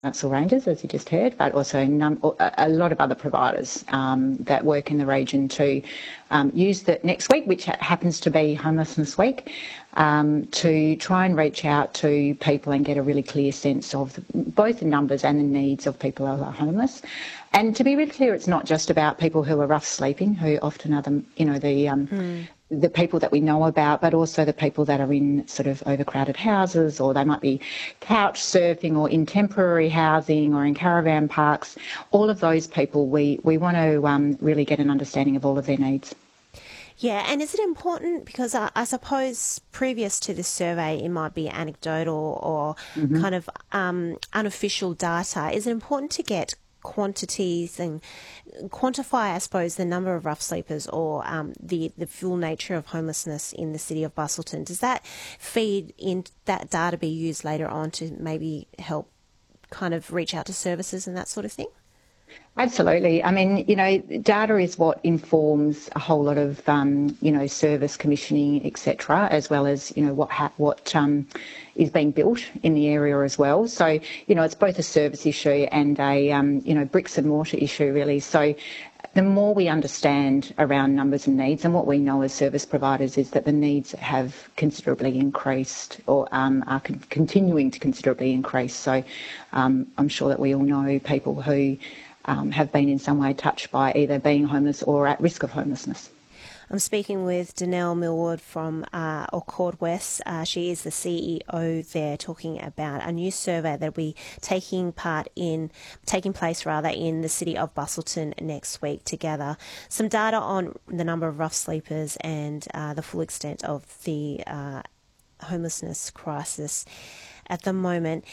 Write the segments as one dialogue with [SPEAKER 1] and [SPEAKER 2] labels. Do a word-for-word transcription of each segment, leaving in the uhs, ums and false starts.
[SPEAKER 1] Council Rangers, as you just heard, but also num- a lot of other providers um, that work in the region to um, use the next week, which ha- happens to be Homelessness Week, um, to try and reach out to people and get a really clear sense of the, both the numbers and the needs of people who are homeless. And to be really clear, it's not just about people who are rough sleeping, who often are the, you know, the um, mm. the people that we know about, but also the people that are in sort of overcrowded houses, or they might be couch surfing or in temporary housing or in caravan parks. All of those people, we, we want to um, really get an understanding of all of their needs.
[SPEAKER 2] Yeah, and is it important, because I, I suppose previous to this survey it might be anecdotal or mm-hmm. kind of um, unofficial data. Is it important to get quantities and quantify, I suppose, the number of rough sleepers or um, the, the full nature of homelessness in the city of Busselton? Does that feed in, that data be used later on to maybe help kind of reach out to services and that sort of thing?
[SPEAKER 1] Absolutely. I mean, you know, data is what informs a whole lot of, um, you know, service commissioning, et cetera, as well as, you know, what ha- what um, is being built in the area as well. So, you know, it's both a service issue and a, um, you know, bricks and mortar issue, really. So the more we understand around numbers and needs, and what we know as service providers is that the needs have considerably increased or um, are con- continuing to considerably increase. So um, I'm sure that we all know people who Um, have been in some way touched by either being homeless or at risk of homelessness.
[SPEAKER 2] I'm speaking with Danelle Millward from uh, Accord West. Uh, she is the C E O there, talking about a new survey that will be taking part in, taking place rather, in the city of Busselton next week to gather some data on the number of rough sleepers and uh, the full extent of the uh, homelessness crisis at the moment.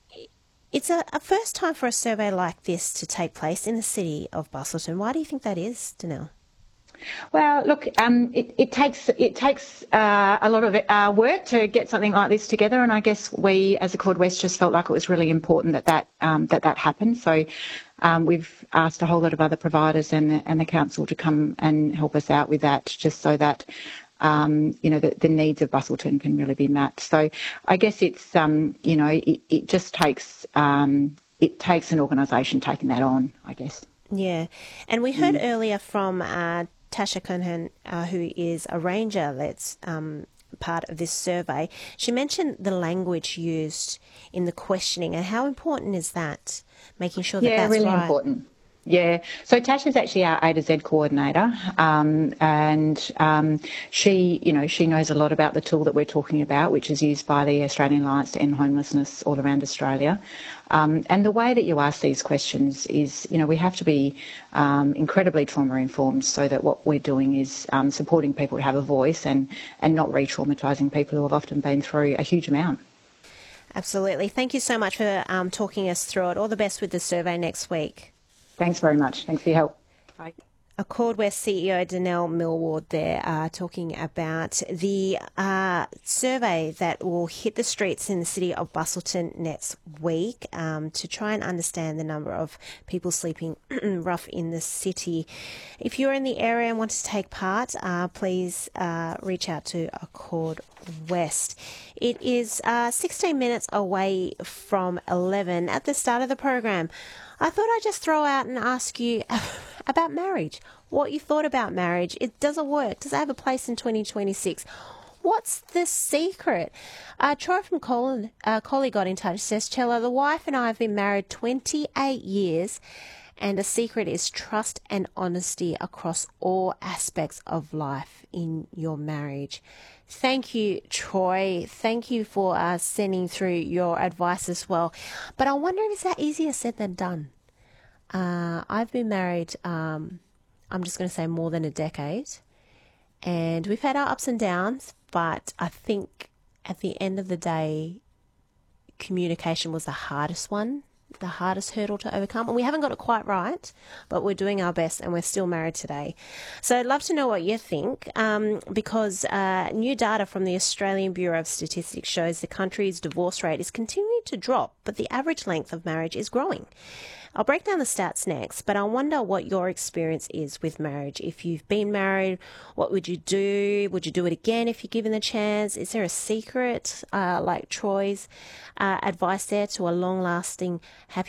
[SPEAKER 2] It's a, a first time for a survey like this to take place in the city of Busselton. Why do you think that is, Danelle?
[SPEAKER 1] Well, look, um, it, it takes it takes uh, a lot of uh, work to get something like this together, and I guess we, as Accord West, just felt like it was really important that that um, that that happened. So um, we've asked a whole lot of other providers and the, and the council to come and help us out with that, just so that Um, you know, the, the needs of Busselton can really be met. So I guess it's, um, you know, it, it just takes um, it takes an organisation taking that on, I guess.
[SPEAKER 2] Yeah. And we heard mm. earlier from uh, Tasha Cohen, uh, who is a ranger that's um, part of this survey. She mentioned the language used in the questioning, and how important is that, making sure that
[SPEAKER 1] yeah,
[SPEAKER 2] that's
[SPEAKER 1] really
[SPEAKER 2] right?
[SPEAKER 1] important. Yeah, so Tasha's actually our A to Z coordinator, um, and um, she, you know, she knows a lot about the tool that we're talking about, which is used by the Australian Alliance to End Homelessness all around Australia. Um, and the way that you ask these questions is, you know, we have to be um, incredibly trauma-informed, so that what we're doing is um, supporting people to have a voice and, and not re-traumatising people who have often been through a huge amount.
[SPEAKER 2] Absolutely. Thank you so much for um, talking us through it. All the best with the survey next week.
[SPEAKER 1] Thanks very much. Thanks for your help. Bye.
[SPEAKER 2] Accord West C E O Danelle Millward there uh, talking about the uh, survey that will hit the streets in the city of Busselton next week um, to try and understand the number of people sleeping rough in the city. If you're in the area and want to take part, uh, please uh, reach out to Accord West. It is uh, sixteen minutes away from eleven. At the start of the program, I thought I'd just throw out and ask you about marriage. What you thought about marriage. It does it work? Does it have a place in twenty twenty-six? What's the secret? Uh, Troy from Colin, uh, Collie got in touch. Says, Chella, the wife and I have been married twenty-eight years, and the secret is trust and honesty across all aspects of life in your marriage. Thank you, Troy. Thank you for uh, sending through your advice as well. But I wonder if it's that easier said than done. Uh, I've been married, um, I'm just going to say more than a decade. And we've had our ups and downs, but I think at the end of the day, communication was the hardest one. The hardest hurdle to overcome, and we haven't got it quite right, but we're doing our best, and we're still married today. So I'd love to know what you think, um, because uh, new data from the Australian Bureau of Statistics shows the country's divorce rate is continuing to drop, but the average length of marriage is growing. I'll break down the stats next, but I wonder what your experience is with marriage. If you've been married, what would you do? Would you do it again if you're given the chance? Is there a secret, uh, like Troy's uh, advice there to a long-lasting, happy